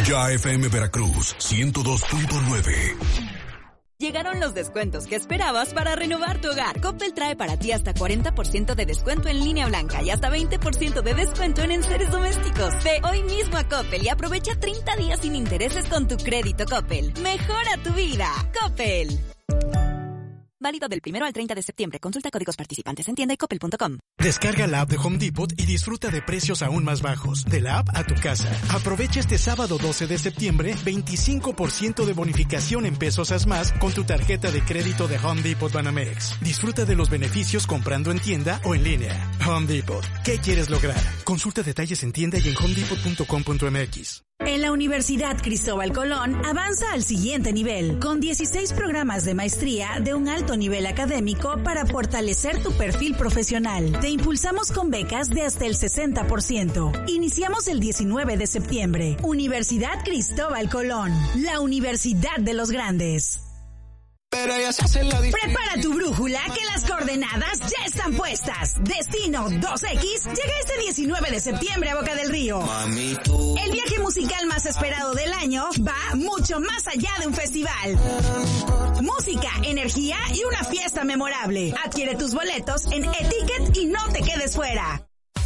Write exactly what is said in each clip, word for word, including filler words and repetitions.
Ya F M Veracruz ciento dos punto nueve. Llegaron los descuentos que esperabas para renovar tu hogar. Coppel trae para ti hasta cuarenta por ciento de descuento en línea blanca y hasta veinte por ciento de descuento en enseres domésticos. Ve hoy mismo a Coppel y aprovecha treinta días sin intereses con tu crédito Coppel. Mejora tu vida. Coppel. Válido del primero al treinta de septiembre. Consulta códigos participantes en tienda y coppel punto com. Descarga la app de Home Depot y disfruta de precios aún más bajos. De la app a tu casa. Aprovecha este sábado doce de septiembre veinticinco por ciento de bonificación en pesos as más con tu tarjeta de crédito de Home Depot Banamex. Disfruta de los beneficios comprando en tienda o en línea. Home Depot. ¿Qué quieres lograr? Consulta detalles en tienda y en home depot punto com punto m x. En la Universidad Cristóbal Colón avanza al siguiente nivel, con dieciséis programas de maestría de un alto nivel académico para fortalecer tu perfil profesional. Te impulsamos con becas de hasta el sesenta por ciento. Iniciamos el diecinueve de septiembre. Universidad Cristóbal Colón, la Universidad de los Grandes. Pero ellas hacen la dif- Prepara tu brújula que las coordenadas ya están puestas. Destino dos equis llega este diecinueve de septiembre a Boca del Río. Mami, tú. El viaje musical más esperado del año va mucho más allá de un festival. Música, energía y una fiesta memorable. Adquiere tus boletos en Eticket y no te quedes fuera.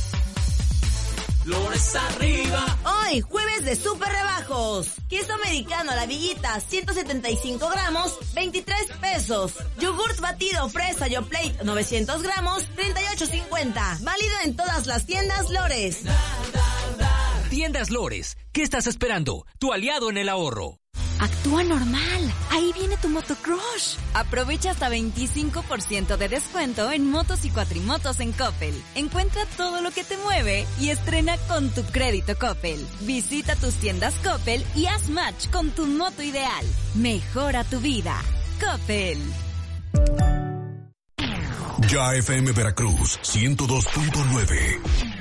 Lores arriba. Hoy, jueves de super rebajos. Queso americano a la villita, ciento setenta y cinco gramos, veintitrés pesos. Yogurt batido fresa Yoplait, novecientos gramos, treinta y ocho cincuenta. Válido en todas las tiendas Lores. Tiendas Lores. ¿Qué estás esperando? Tu aliado en el ahorro. Actúa normal. Ahí viene tu motocrush. Aprovecha hasta veinticinco por ciento de descuento en motos y cuatrimotos en Coppel. Encuentra todo lo que te mueve y estrena con tu crédito Coppel. Visita tus tiendas Coppel y haz match con tu moto ideal. Mejora tu vida. Coppel. Ya F M Veracruz ciento dos punto nueve.